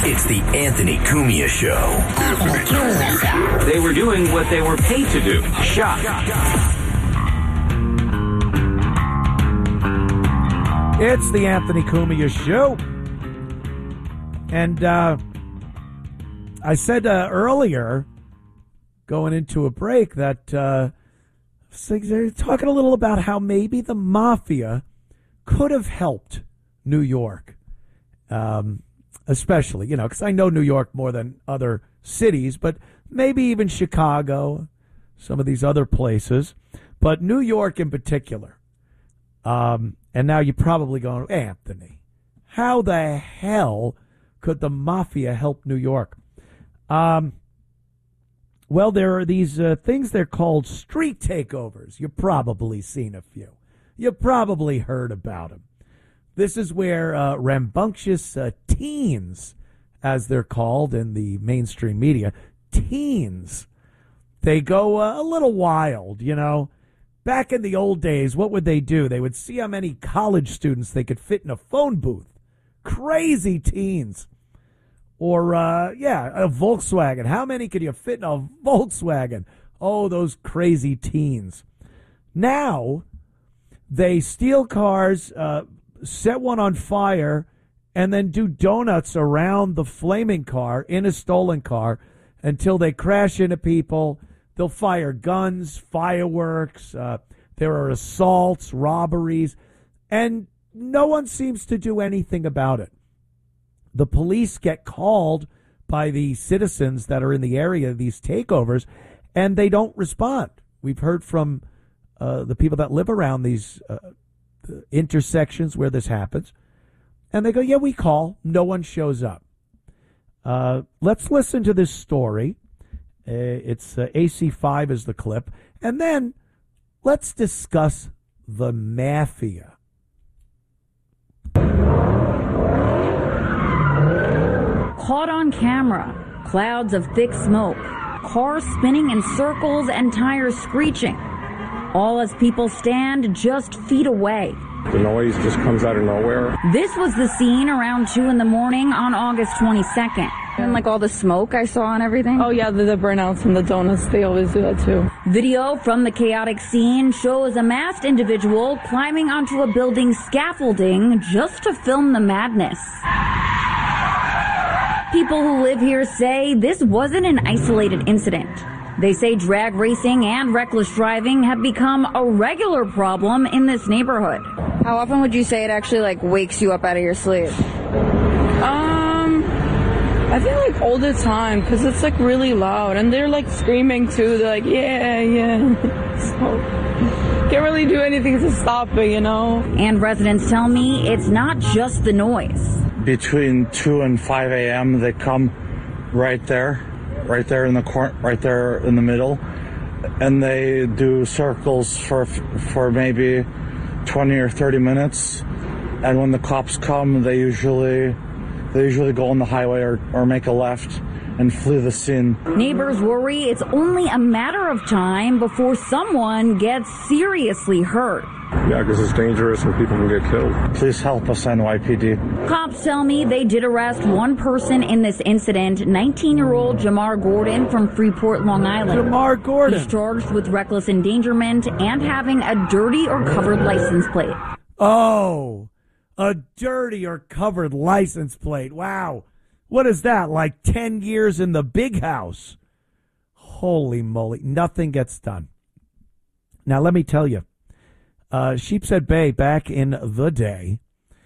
It's the Anthony Cumia Show. Anthony Cumia Show. They were doing what they were paid to do. Shop. It's the Anthony Cumia Show. And I said earlier, going into a break, that they're talking a little about how maybe the mafia could have helped New York. Especially, because I know New York more than other cities, but maybe even Chicago, some of these other places, but New York in particular. And now you're probably going, Anthony, how the hell could the mafia help New York? Well, there are these things they're called street takeovers. You've probably seen a few. You've probably heard about them. This is where rambunctious teens, as they're called in the mainstream media, teens, they go a little wild, Back in the old days, what would they do? They would see how many college students they could fit in a phone booth. Crazy teens. Or, a Volkswagen. How many could you fit in a Volkswagen? Oh, those crazy teens. Now, they steal cars, set one on fire, and then do donuts around the flaming car in a stolen car until they crash into people. They'll fire guns, fireworks. There are assaults, robberies, and no one seems to do anything about it. The police get called by the citizens that are in the area of these takeovers, and they don't respond. We've heard from the people that live around these intersections where this happens, and they go, yeah, we call. No one shows up. Let's listen to this story. It's AC5 is the clip. And then let's discuss the mafia. Caught on camera, clouds of thick smoke, cars spinning in circles and tires screeching. All as people stand just feet away. The noise just comes out of nowhere. This was the scene around 2 a.m. on August 22nd. And all the smoke I saw and everything. Oh yeah, the burnouts and the donuts, they always do that too. Video from the chaotic scene shows a masked individual climbing onto a building's scaffolding just to film the madness. People who live here say this wasn't an isolated incident. They say drag racing and reckless driving have become a regular problem in this neighborhood. How often would you say it actually wakes you up out of your sleep? I think all the time, because it's really loud and they're screaming too. They're yeah. So can't really do anything to stop it, And residents tell me it's not just the noise. Between 2 and 5 a.m. they come right there in the corner, right there in the middle, and they do circles for maybe 20 or 30 minutes. And when the cops come, they usually go on the highway or make a left and flee the scene. Neighbors worry it's only a matter of time before someone gets seriously hurt. Yeah, because it's dangerous and people can get killed. Please help us, NYPD. Cops tell me they did arrest one person in this incident, 19-year-old Jamar Gordon from Freeport, Long Island. Jamar Gordon. He's charged with reckless endangerment and having a dirty or covered license plate. Oh, a dirty or covered license plate. Wow. What is that, 10 years in the big house? Holy moly. Nothing gets done. Now, let me tell you. Sheepshead Bay, back in the day,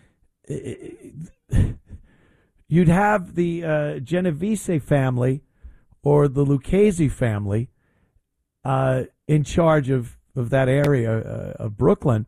you'd have the Genovese family or the Lucchese family in charge of that area of Brooklyn.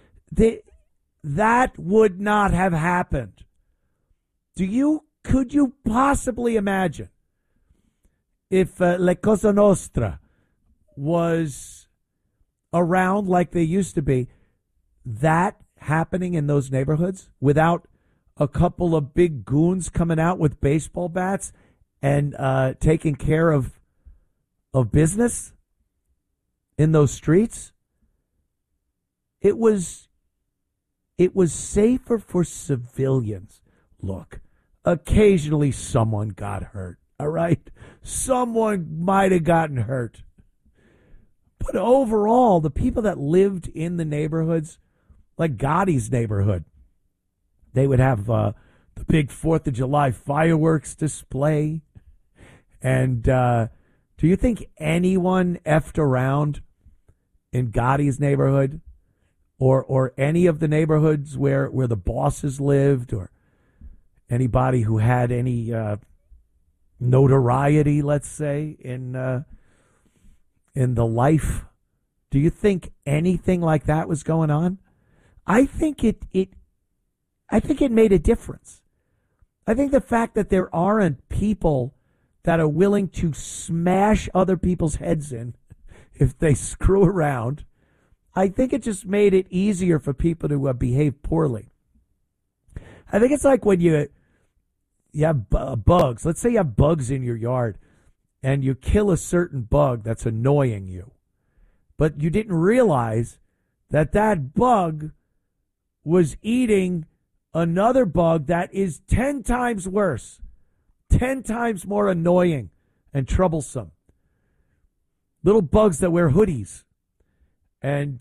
That would not have happened. Could you possibly imagine if La Cosa Nostra was around like they used to be, that happening in those neighborhoods without a couple of big goons coming out with baseball bats and taking care of business in those streets? It was safer for civilians. Look, occasionally someone got hurt, all right? Someone might have gotten hurt. But overall, the people that lived in the neighborhoods, like Gotti's neighborhood, they would have the big 4th of July fireworks display. And do you think anyone effed around in Gotti's neighborhood or any of the neighborhoods where the bosses lived or anybody who had any notoriety, let's say, in the life? Do you think anything like that was going on? I think it made a difference. I think the fact that there aren't people that are willing to smash other people's heads in if they screw around, I think it just made it easier for people to behave poorly. I think it's like when you have bugs. Let's say you have bugs in your yard and you kill a certain bug that's annoying you, but you didn't realize that bug was eating another bug that is 10 times worse, 10 times more annoying and troublesome. Little bugs that wear hoodies. And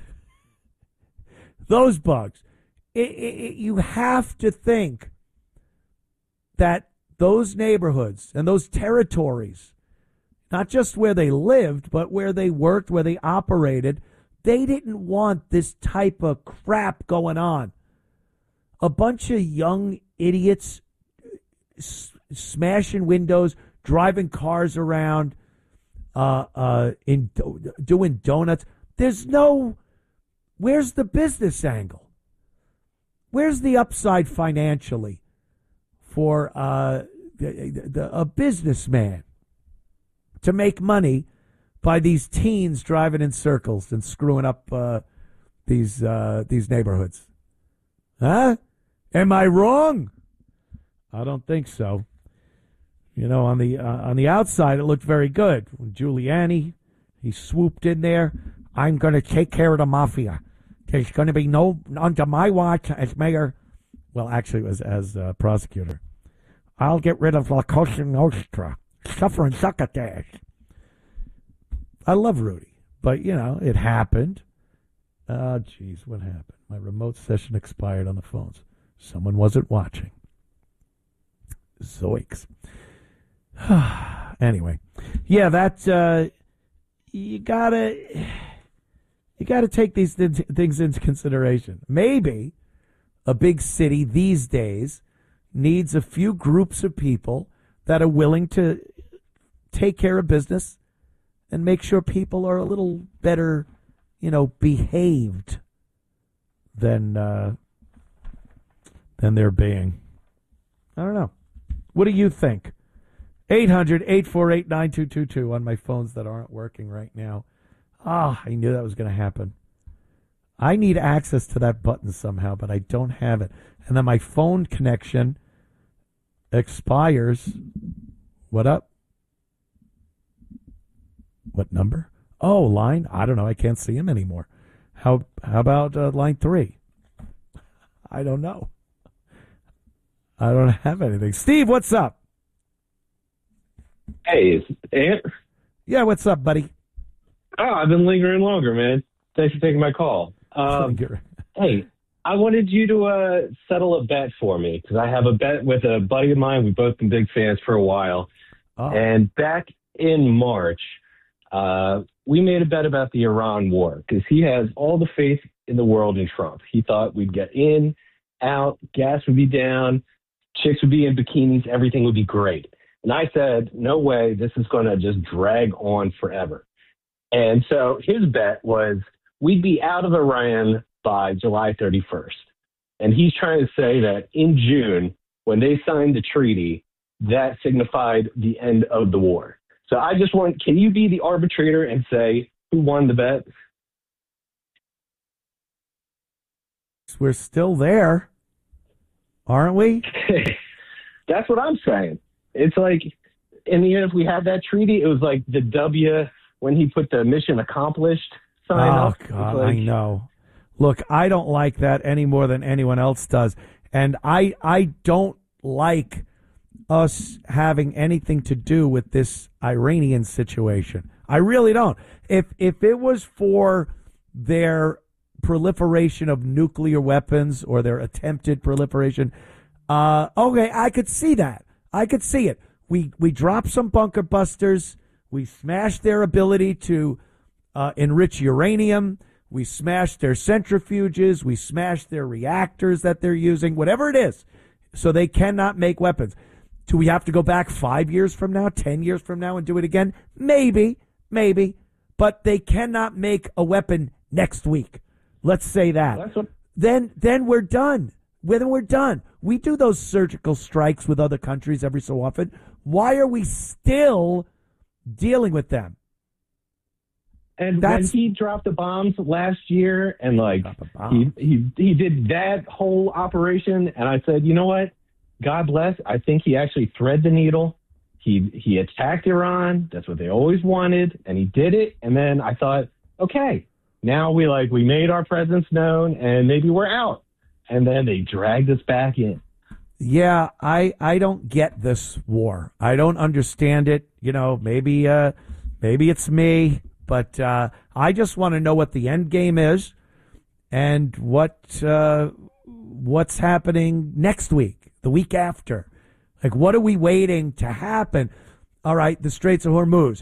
those bugs. You have to think that those neighborhoods and those territories, not just where they lived, but where they worked, where they operated, they didn't want this type of crap going on. A bunch of young idiots smashing windows, driving cars around, doing donuts. Where's the business angle? Where's the upside financially for a businessman to make money by these teens driving in circles and screwing up these neighborhoods? Huh? Am I wrong? I don't think so. You know, on the outside, it looked very good. When Giuliani, he swooped in there. I'm going to take care of the mafia. There's going to be no, under my watch as mayor. Well, actually, it was as prosecutor. I'll get rid of La Cosa Nostra. Suffer and succotash. I love Rudy, but, you know, it happened. Oh, geez, what happened? My remote session expired on the phones. Someone wasn't watching. Zoinks. Anyway, yeah, that's you gotta take these things into consideration. Maybe a big city these days needs a few groups of people that are willing to take care of business and make sure people are a little better, you know, behaved than they're being. I don't know. What do you think? 800-848-9222 on my phones that aren't working right now. I knew that was going to happen. I need access to that button somehow, but I don't have it. And then my phone connection expires. What up? What number? Oh, line? I don't know. I can't see him anymore. How about line 3? I don't know. I don't have anything. Steve, what's up? Hey, is Ant? Yeah, what's up, buddy? Oh, I've been lingering longer, man. Thanks for taking my call. Hey, I wanted you to settle a bet for me because I have a bet with a buddy of mine. We've both been big fans for a while. Oh. And back in March, we made a bet about the Iran war because he has all the faith in the world in Trump. He thought we'd get in, out, gas would be down, chicks would be in bikinis, everything would be great. And I said, no way, this is going to just drag on forever. And so his bet was we'd be out of Iran by July 31st. And he's trying to say that in June, when they signed the treaty, that signified the end of the war. So I just want, can you be the arbitrator and say who won the bet? We're still there, aren't we? That's what I'm saying. It's like, and even if we had that treaty, it was like the W when he put the mission accomplished sign up. Oh, God, I know. Look, I don't like that any more than anyone else does. And I don't like us having anything to do with this Iranian situation. I really don't. If it was for their proliferation of nuclear weapons or their attempted proliferation, okay, I could see that. I could see it. We dropped some bunker busters. We smashed their ability to enrich uranium. We smashed their centrifuges. We smashed their reactors that they're using, whatever it is, so they cannot make weapons. Do we have to go back 5 years from now, 10 years from now, and do it again? Maybe. But they cannot make a weapon next week. Let's say that. Then we're done. Then we're done. We do those surgical strikes with other countries every so often. Why are we still dealing with them? And when he dropped the bombs last year, and he did that whole operation, and I said, you know what? God bless. I think he actually thread the needle. He attacked Iran. That's what they always wanted, and he did it. And then I thought, okay, now we made our presence known, and maybe we're out. And then they dragged us back in. Yeah, I don't get this war. I don't understand it. You know, maybe it's me, but I just want to know what the end game is and what's happening next week, the week after. Like, what are we waiting to happen? All right, the Straits of Hormuz.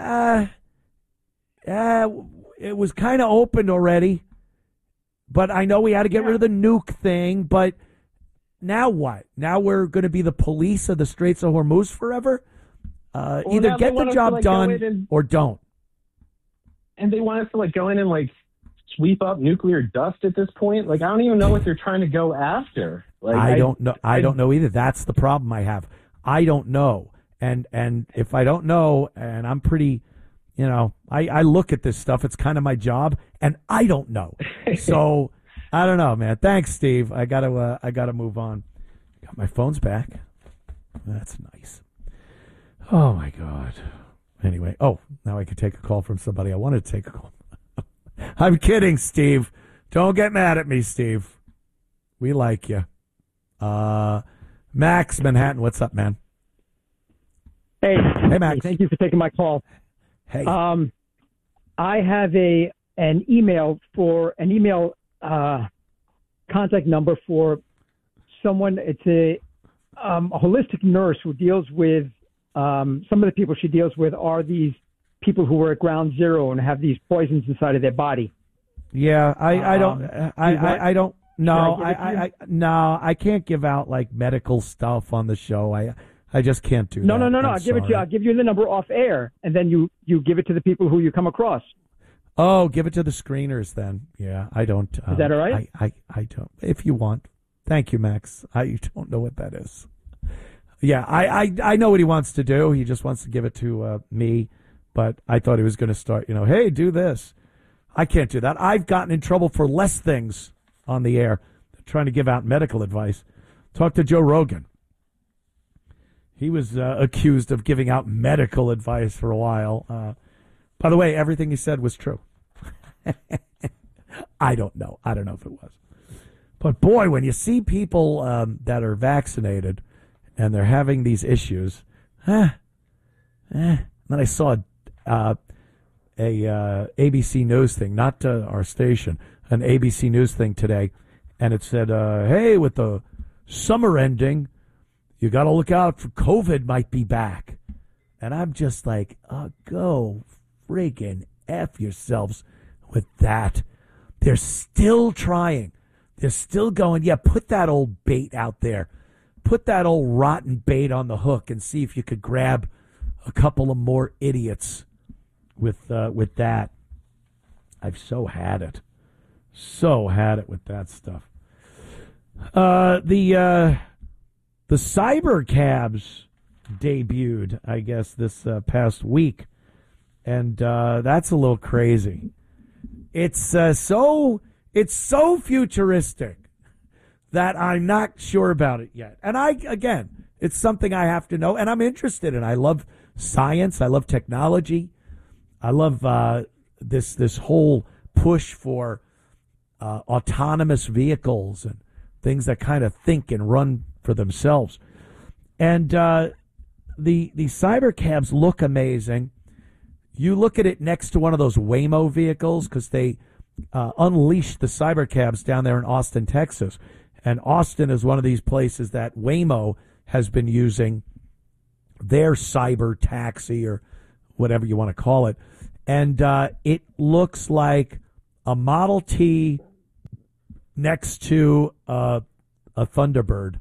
It was kind of opened already, but I know we had to get rid of the nuke thing, but now what? Now we're going to be the police of the Straits of Hormuz forever? Either get the job done or don't. And they want us to go in and sweep up nuclear dust at this point. I don't even know what they're trying to go after. I don't know. I don't know either. That's the problem I have. I don't know. And if I don't know, and I'm pretty, I look at this stuff. It's kind of my job, and I don't know. So I don't know, man. Thanks, Steve. I gotta move on. Got my phone's back. That's nice. Oh my God. Anyway, now I can take a call from somebody I wanted to take a call. I'm kidding, Steve. Don't get mad at me, Steve. We like you. Max, Manhattan, what's up, man? Hey, Max. Thank you for taking my call. Hey. I have an email contact number for someone. It's a holistic nurse who deals with some of the people she deals with are these people who were at ground zero and have these poisons inside of their body. Yeah, I don't. No, I can't give out medical stuff on the show. I just can't do that. No. I'll give it to you. I'll give you the number off air, and then you give it to the people who you come across. Oh, give it to the screeners then. Yeah, I don't. Is that all right? I don't. If you want. Thank you, Max. I don't know what that is. Yeah, I know what he wants to do. He just wants to give it to me, but I thought he was going to start, hey, do this. I can't do that. I've gotten in trouble for less things on the air, trying to give out medical advice. Talk to Joe Rogan. He was accused of giving out medical advice for a while. By the way, everything he said was true. I don't know. I don't know if it was. But boy, when you see people that are vaccinated and they're having these issues, then I saw a ABC News thing, not our station, an ABC News thing today, and it said, hey, with the summer ending, you got to look out for COVID might be back. And I'm just like, go friggin' F yourselves with that. They're still trying. They're still going, yeah, put that old bait out there. Put that old rotten bait on the hook and see if you could grab a couple of more idiots with that. I've so had it with that stuff. The cyber cabs debuted, I guess, this past week, and that's a little crazy. It's so futuristic that I'm not sure about it yet. And it's something I have to know, and I'm interested in. I love science. I love technology. I love this whole push for autonomous vehicles and things that kind of think and run for themselves. And the cybercabs look amazing. You look at it next to one of those Waymo vehicles, because they unleashed the cybercabs down there in Austin, Texas. And Austin is one of these places that Waymo has been using their cyber taxi, or whatever you want to call it. And it looks like a Model T next to a Thunderbird.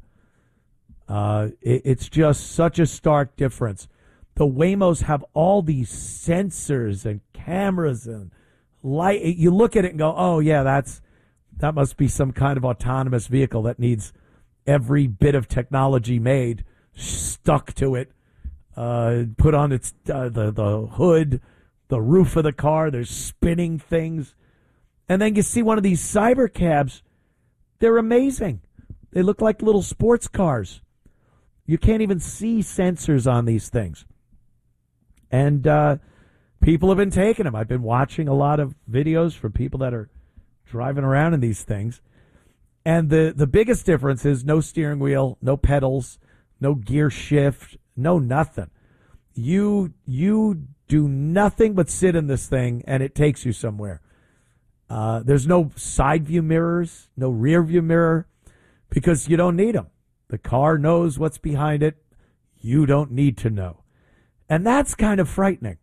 It's just such a stark difference. The Waymos have all these sensors and cameras and light. You look at it and go, oh, yeah, that must be some kind of autonomous vehicle that needs every bit of technology made stuck to it, put on its the hood, the roof of the car. There's spinning things. And then you see one of these cybercabs. They're amazing. They look like little sports cars. You can't even see sensors on these things. And people have been taking them. I've been watching a lot of videos from people that are driving around in these things. And the biggest difference is no steering wheel, no pedals, no gear shift, no nothing. You do nothing but sit in this thing, and it takes you somewhere. There's no side view mirrors, no rear view mirror, because you don't need them. The car knows what's behind it. You don't need to know. And that's kind of frightening.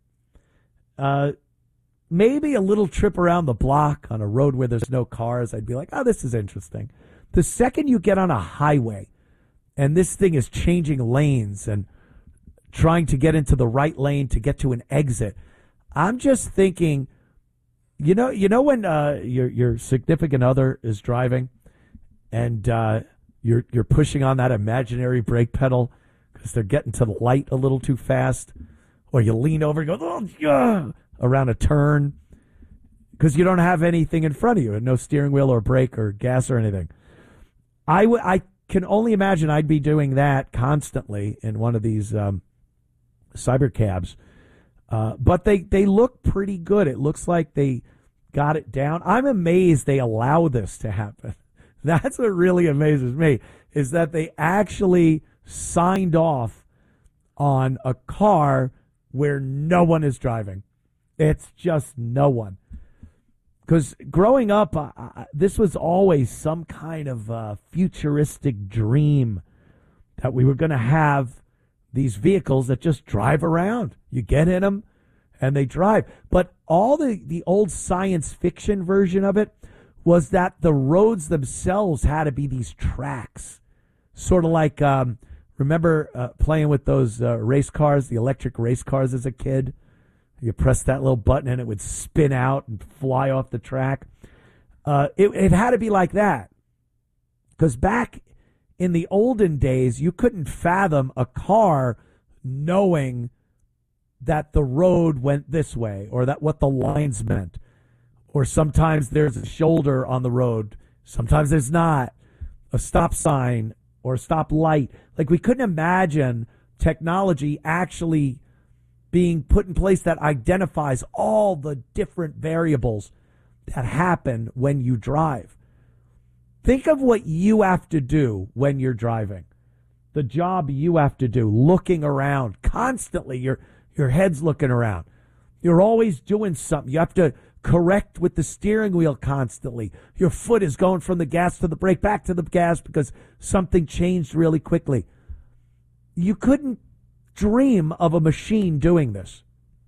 Maybe a little trip around the block on a road where there's no cars, I'd be like, oh, this is interesting. The second you get on a highway and this thing is changing lanes and trying to get into the right lane to get to an exit, I'm just thinking, you know when your significant other is driving and you're pushing on that imaginary brake pedal because they're getting to the light a little too fast, or you lean over and go, oh, yeah, around a turn because you don't have anything in front of you, and no steering wheel or brake or gas or anything. I can only imagine I'd be doing that constantly in one of these cybercabs. But they look pretty good. It looks like they got it down. I'm amazed they allow this to happen. That's what really amazes me, is that they actually signed off on a car where no one is driving. It's just no one. Because growing up, this was always some kind of futuristic dream that we were going to have these vehicles that just drive around. You get in them and they drive. But all the old science fiction version of it was that the roads themselves had to be these tracks. Sort of like, remember playing with those race cars, the electric race cars as a kid? You press that little button and it would spin out and fly off the track. It had to be like that. Because back in the olden days, you couldn't fathom a car knowing that the road went this way, or that what the lines meant. Or sometimes there's a shoulder on the road. Sometimes there's not. A stop sign or a stop light. Like, we couldn't imagine technology actually being put in place that identifies all the different variables that happen when you drive. Think of what you have to do when you're driving. The job you have to do, looking around constantly. Your head's looking around. You're always doing something. You have to correct with the steering wheel constantly. Your foot is going from the gas to the brake, back to the gas because something changed really quickly. You couldn't dream of a machine doing this.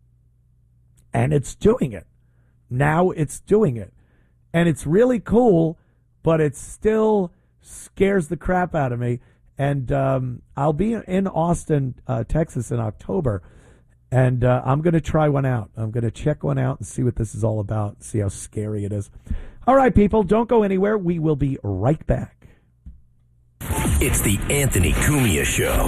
And it's doing it. Now it's doing it. And it's really cool, but it still scares the crap out of me. And I'll be in Austin, Texas in October. And I'm going to try one out. I'm going to check one out and see what this is all about, see how scary it is. All right, people, don't go anywhere. We will be right back. It's the Anthony Cumia Show.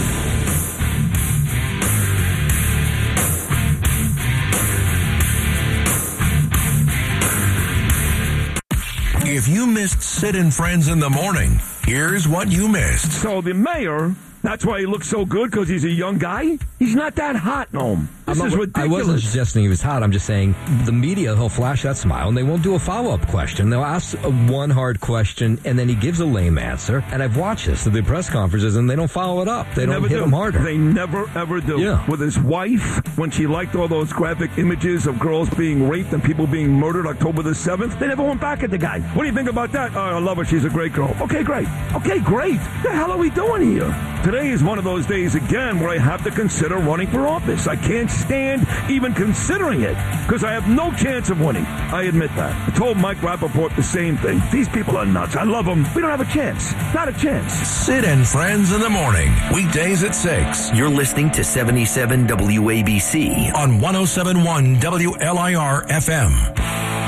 If you missed Sid and Friends in the Morning, here's what you missed. So the mayor, that's why he looks so good, because he's a young guy? He's not that hot, no. I wasn't suggesting he was hot. I'm just saying the media, he'll flash that smile and they won't do a follow-up question. They'll ask one hard question and then he gives a lame answer. And I've watched this at the press conferences and they don't follow it up. They don't hit him harder. They never, ever do. Yeah. With his wife, when she liked all those graphic images of girls being raped and people being murdered October the 7th, they never went back at the guy. What do you think about that? Oh, I love her. She's a great girl. Okay, great. Okay, great. What the hell are we doing here? Today is one of those days again where I have to consider running for office. I can't stand even considering it because I have no chance of winning. I admit that. I told Mike Rappaport the same thing. These people are nuts. I love them. We don't have a chance. Not a chance. Sid and Friends in the morning. Weekdays at 6. You're listening to 77 WABC on 107.1 WLIR FM.